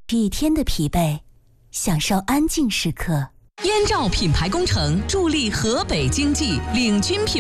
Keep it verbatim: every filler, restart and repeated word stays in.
一天的疲惫，享受安静时刻。 燕赵品牌工程助力河北经济，领军品。